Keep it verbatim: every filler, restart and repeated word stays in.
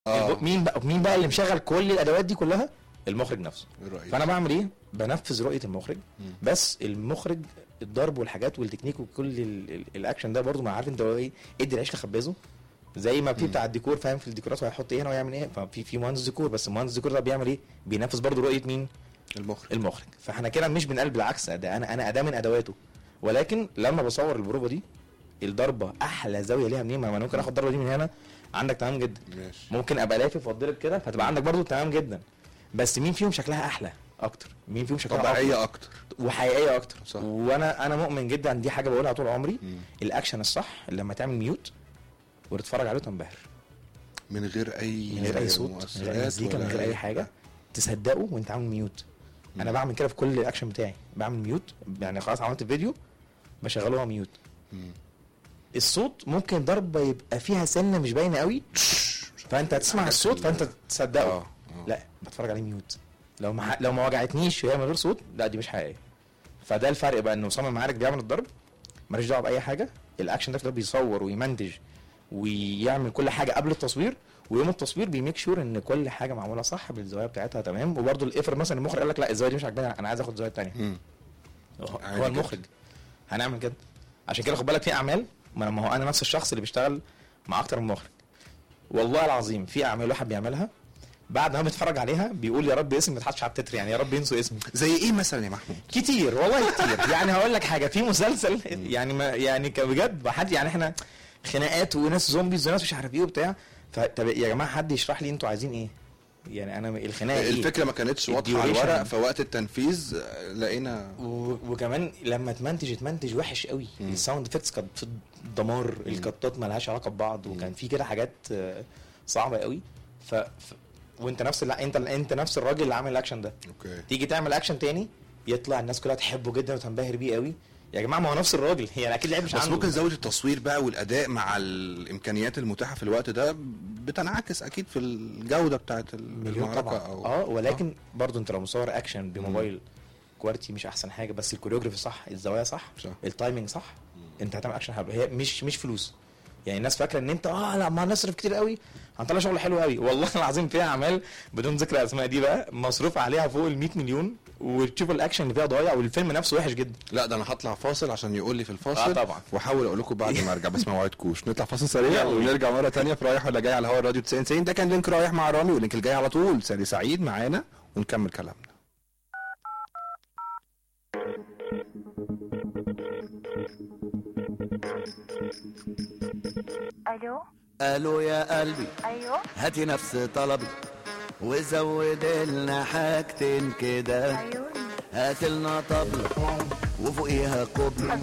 آه. مين بقى مين بقى اللي مشغل كل الادوات دي كلها؟ المخرج نفسه. الرئيس. فانا بعمل ايه؟ بنفذ رؤيه المخرج. م. بس المخرج الضرب والحاجات والتكنيك وكل ال ال الاكشن ده برضو ما عارف انت ايه، ادي العيش لخبازه زي ما في بتاع الديكور فاهم، في الديكورات هيحط ايه هنا ويعمل ايه. ففي في مهندس ديكور، بس المهندس ديكور ده بيعمل ايه؟ بينفذ برضو رؤيه مين؟ المخرج. المخرج. فاحنا كده مش بنقلب، بالعكس ده انا انا اداه من ادواته. ولكن لما بصور البروفه دي الضربه احلى زاويه ليها منين؟ ما انا ممكن اخد الضربه دي من هنا عندك تمام جدا، ماشي. ممكن ابقى لافف واتضرب كده فتبقى عندك برضو تمام جدا. بس مين فيهم شكلها احلى اكتر؟ مين فيهم شكلها طبيعيه اكتر وحقيقيه اكتر؟ صح. وانا انا مؤمن جدا، دي حاجه بقولها طول عمري. مم. الاكشن الصح لما تعمل ميوت وتتفرج عليه تنبهر من غير اي من غير اي صوت، من غير مزيكا، من غير اي حاجه، تصدقه وانت عامل ميوت. مم. انا بعمل كده في كل الاكشن بتاعي، بعمل ميوت يعني خلاص عملت الفيديو بشغله ميوت. مم. الصوت ممكن ضربه يبقى فيها سنه مش باينه قوي فانت هتسمع الصوت فانت تصدقه. آه. آه. لا بتفرج عليه ميوت. لو ما لو ما وجعتنيش وهي من غير صوت، لا دي مش حقيقيه. فده الفرق بقى، انه صامم معارك بيعمل الضرب ماليش دعوه باي حاجه. الاكشن ده بيصور ويمنتج ويعمل كل حاجه قبل التصوير، ويوم التصوير بيميك شور ان كل حاجه معموله صح بالزوايا بتاعتها تمام. وبرده الافر مثلا المخرج قال لك لا الزاويه دي مش عاجباني انا عايز اخد زاويه ثانيه، هو المخرج هنعمل كده. عشان كده خد بالك في اعمال، ما هو انا نفس الشخص اللي بيشتغل مع اكتر من مخرج. والله العظيم في اعمال واحد بيعملها بعد ما بيتفرج عليها بيقول يا رب اسمي ما يتحطش على التتر، يعني يا رب ينسوا اسمي. زي ايه مثلا يا محمود؟ كتير والله كتير. يعني هقول لك حاجه، في مسلسل يعني ما يعني بجد حد يعني احنا خناقات وناس زومبيز وناس مش عارف ايه وبتاع، فطب يا جماعه حد يشرح لي انتوا عايزين ايه؟ يعني انا الخناقه ايه؟ الفكره ما كانتش واضحه على الورق، فوقت التنفيذ لقينا و... وكمان لما تمنتج تمنتج وحش قوي. الساوند افكتس كانت في الدمار، الكتات ما لهاش علاقه ببعض، وكان في كده حاجات صعبه قوي. ف... ف... وانت نفس اللي... انت انت نفس الراجل اللي عامل الاكشن ده. أوكي. تيجي تعمل اكشن تاني يطلع الناس كلها تحبه جدا وتنبهر بيه قوي. يا جماعه ما هو نفس الراجل، هي يعني اكيد لعب مش عنده. بس ممكن زاويه التصوير بقى والاداء مع الامكانيات المتاحه في الوقت ده بتنعكس اكيد في الجوده بتاعه المعركه او اه ولكن آه. برضو انت لو مصور اكشن بموبايل كواليتي مش احسن حاجه، بس الكوريوجرافي صح، الزوايا صح, صح. التايمنج صح، مم. انت هتعمل اكشن حلو. هي مش مش فلوس. يعني الناس فاكره ان انت اه لا ما نصرف كتير قوي هنطلع شغل حلو قوي. والله العظيم فيها اعمال بدون ذكر اسماء دي بقى مصروف عليها فوق ال مية مليون وتشوف الاكشن اللي فيها ضايع والفيلم نفسه وحش جدا. لا ده انا هطلع فاصل عشان يقول لي في الفاصل. اه طبعا. واحاول اقول لكم بعد ما ارجع، بس ما وعدتكوش. نطلع فاصل سريع ونرجع مره ثانيه في رايح ولا جاي على هوا الراديو تسعين تسعين. ده كان لينك رايح مع رامي، واللينك الجاي على طول سالي سعيد معانا ونكمل كلامنا. الو الو يا قلبي، ايوه هاتي نفس طلبي وزود لنا حاجتين كده. ايوه هات لنا طبلة وفوقيها قبلة